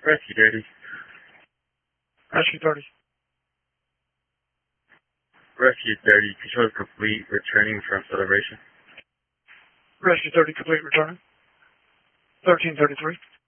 Rescue 30. Rescue 30. Rescue 30, control complete, returning from celebration. Rescue 30 complete, returning. 1333.